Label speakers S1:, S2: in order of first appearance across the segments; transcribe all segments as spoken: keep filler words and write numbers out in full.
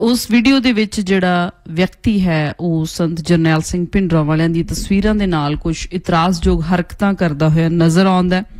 S1: उस वीडियो दे विच जिहड़ा व्यक्ति है वो संत जरनैल सिंह भिंडरां वालियां दी तस्वीरां दे नाल कुछ इतराजयोग हरकतां करदा होया नज़र आउंदा है।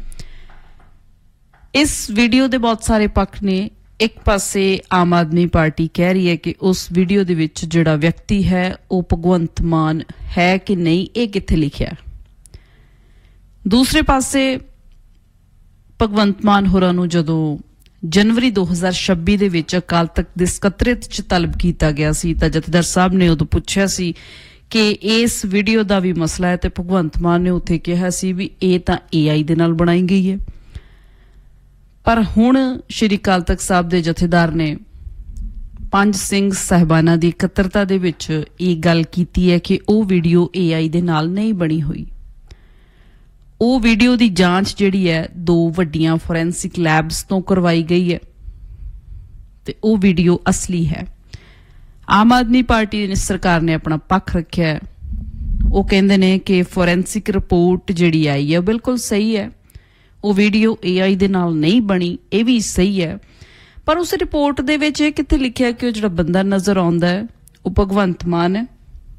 S1: इस वीडियो दे बहुत सारे पक्ष ने। एक पासे आम आदमी पार्टी कह रही है कि उस वीडियो दे विच जिहड़ा व्यक्ति है वो भगवंत मान है कि नहीं, ये कित्थे लिखिया। दूसरे पासे भगवंत मान होरां नूं जदों जनवरी दो हज़ार छब्बी दे विच अकाल तख्त दे सकत्रेत च तलब कीता गया सी तां जथेदार साहब ने उदों पुछिया सी कि इस वीडियो दा भी मसला है, ते भगवंत मान ने उत्थे कहा सी भी ये तां ए आई दे नाल बनाई गई है। पर हुण श्री अकाल तख्त साहब दे जथेदार ने पंज सिंह साहिबाना दी इकत्तरता दे विच ये गल कीती है कि वो वीडियो ए आई दे नाल नहीं बनी हुई। ਉਹ ਵੀਡੀਓ ਦੀ ਜਾਂਚ ਜਿਹੜੀ ਹੈ ਦੋ ਵੱਡੀਆਂ ਫੋਰੈਂਸਿਕ ਲੈਬਸ ਤੋਂ ਕਰਵਾਈ ਗਈ ਹੈ ਤੇ ਉਹ ਵੀਡੀਓ ਅਸਲੀ ਹੈ। ਆਮ ਆਦਮੀ ਪਾਰਟੀ ਨੇ ਸਰਕਾਰ ਨੇ ਆਪਣਾ ਪੱਖ ਰੱਖਿਆ ਹੈ। ਉਹ ਕਹਿੰਦੇ ਨੇ ਕਿ ਫੋਰੈਂਸਿਕ ਰਿਪੋਰਟ ਜਿਹੜੀ ਆਈ ਹੈ ਬਿਲਕੁਲ ਸਹੀ ਹੈ, ਉਹ ਵੀਡੀਓ ਏ ਆਈ ਦੇ ਨਾਲ ਨਹੀਂ ਬਣੀ, ਇਹ ਵੀ ਸਹੀ ਹੈ। ਪਰ ਉਸ ਰਿਪੋਰਟ ਦੇ ਵਿੱਚ ਇਹ ਕਿੱਥੇ ਲਿਖਿਆ ਕਿ ਉਹ ਜਿਹੜਾ ਬੰਦਾ ਨਜ਼ਰ ਆਉਂਦਾ ਹੈ ਉਹ ਭਗਵੰਤ ਮਾਨ ਹੈ।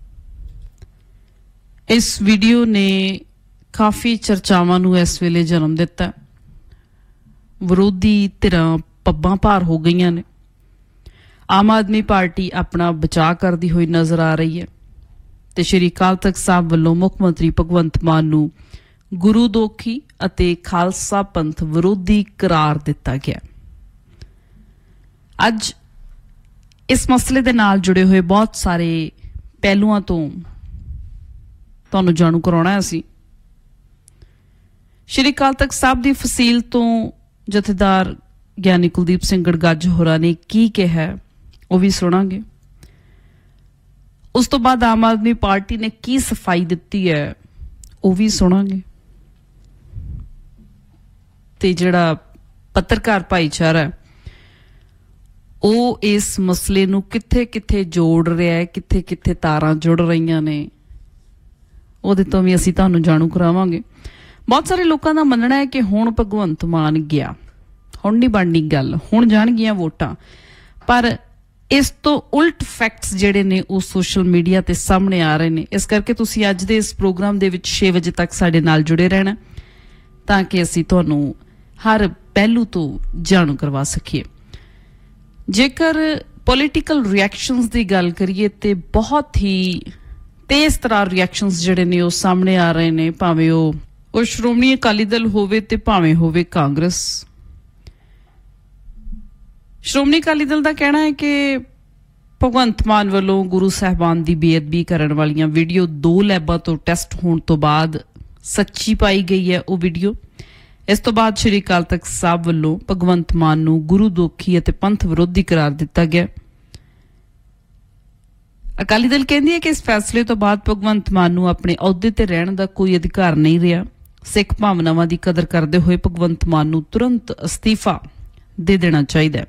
S1: ਇਸ ਵੀਡੀਓ ਨੇ काफ़ी चर्चावां नूं इस वेले जन्म दिता। विरोधी धिरां पब्बां भार हो गईयां ने। आम आदमी पार्टी अपना बचाव करती हुई नज़र आ रही है ते श्री अकाल तख्त साहब वल्लों मुख मंत्री भगवंत मान नूं गुरु दोखी अते खालसा पंथ विरोधी करार दिता गया। अज इस मसले दे नाल जुड़े हुए बहुत सारे पहलुआं तो तुहानूं जाणू कराउणा असीं। श्री अकाल तख्त साहब की फसील तो जथेदार ज्ञानी कुलदीप सिंह गड़गज होरां ने की कहा वो भी सुनांगे। उस तो बाद आम आदमी पार्टी ने की सफाई दी है वो भी सुनांगे। ते जिहड़ा पत्रकार भाईचारा वो इस मसले नूं किथे किथे जोड़ रहा है, किथे किथे तारां जुड़ रही ने, उहदे तों भी असीं तुहानूं जाणू करावांगे। बहुत सारे लोगों का मनना है कि हुण भगवंत मान गया, हुण नहीं बननी गल, हुण जाणगियां वोटां। पर इस तो उल्ट फैक्ट्स जिहड़े ने वो सोशल मीडिया ते सामने आ रहे ने। इस करके तुसीं अज दे इस प्रोग्राम दे विच छे बजे तक साडे नाल जुड़े रहना ताकि असीं तुहानूं हर पहलू तो जाणू करवा सकीए। जेकर पॉलिटिकल रिएक्शनस की गल करिए तो बहुत ही तेज तरह रिएक्शनस जिहड़े ने वो सामने आ रहे ने, भावें वो और श्रोमणी अकाली दल होवे ते भावें होवे कांग्रेस। श्रोमणी अकाली दल का कहना है कि भगवंत मान वालों गुरु साहबान की बेअदबी करने वाली वीडियो दो लैबां तो टैसट होने तो बाद सच्ची पाई गई है वो वीडियो। इस तो बाद श्री अकाल तख्त साहब वालों भगवंत मान नूं गुरु दोखी अते पंथ विरोधी करार दिता गया। अकाली दल कहती है कि इस फैसले तो बाद भगवंत मान नूं अपने अहुदे ते रहण दा कोई अधिकार नहीं रहा। सिख भावनावां की कदर करते हुए भगवंत मान नूं तुरंत अस्तीफा दे देना चाहिए।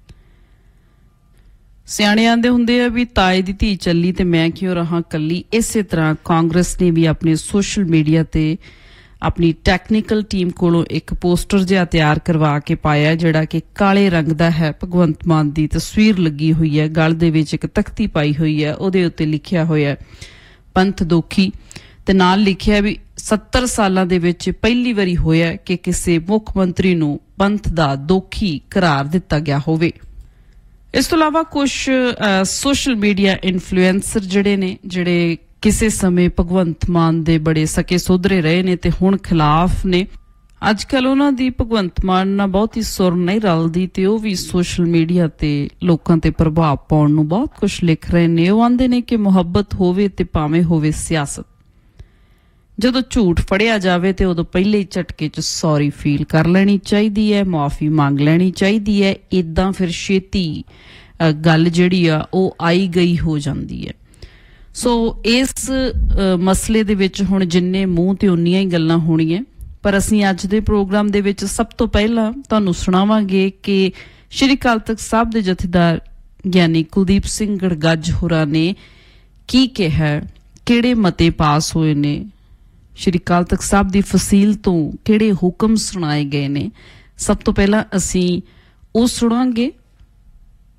S1: सियाणे आंदे हुंदे आ भी ताए दी धी चली ते मैं क्यों रहा कली। इसे तरह कांग्रेस ने भी अपने सोशल मीडिया ते अपनी टैक्नीकल टीम कोलों एक पोस्टर जिहा तैयार करवा के पाया जिहड़ा कि काले रंग दा है। भगवंत मान की तस्वीर लगी हुई है, गल दे विच एक तख्ती पाई हुई है, उहदे उत्ते लिखिया होया पंथ दोखी ते नाल लिखिया भी सत्तर सालां दे विच पहली वारी होया कि किसी मुख मंत्री नूं पंथ दा दोखी करार दिता गया होवे। इस तो इलावा कुछ सोशल मीडिया इन्फ्लुएंसर जिहड़े ने जिहड़े किसी समय भगवंत मान दे बड़े सके सोधरे रहे ने ते हुण खिलाफ ने। अजकल उन्हां दी भगवंत मान नाल बहुत ही सुर नहीं रलदी ते ओह भी सोशल मीडिया ते लोकां ते प्रभाव पाउण नूं बहुत कुछ लिख रहे ने। ओह आंदे ने कि मुहब्बत होवे ते भावें होवे सियासत, जदों झूठ फड़िया जावे ते उदों पहले ही झटके च सॉरी फील कर लेनी चाहिदी है, माफ़ी मांग लेनी चाहिदी है। इदां फिर छेती गल जिहड़ी आ ओह आई गई हो जांदी है। सो इस मसले दे विच हुण जिन्ने मूँह ते उन्नियां ही गल्लां होणीआं, पर असीं अज दे प्रोग्राम दे विच सब तो पहला तुहानूं सुणावांगे कि श्री अकाल तख्त साहब दे जथेदार ज्ञानी कुलदीप सिंह गड़गज होरां ने की कहा, किहड़े मते पास होए ने, श्री अकाल तख्त साहब की फसील तो किहड़े हुक्म सुनाए गए ने। सब तो पहला असीं ਉਹ ਸੁਣਾਂਗੇ